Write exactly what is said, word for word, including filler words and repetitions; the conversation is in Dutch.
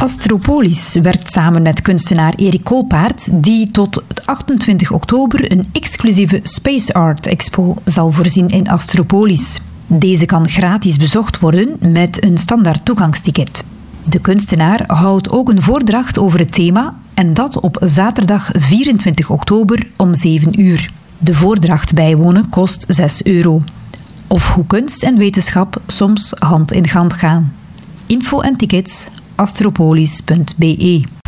Astropolis werkt samen met kunstenaar Erik Koolpaert, die tot achtentwintig oktober een exclusieve Space Art Expo zal voorzien in Astropolis. Deze kan gratis bezocht worden met een standaard toegangsticket. De kunstenaar houdt ook een voordracht over het thema en dat op zaterdag vierentwintig oktober om zeven uur. De voordracht bijwonen kost zes euro. Of hoe kunst en wetenschap soms hand in hand gaan. Info en tickets astropolis punt be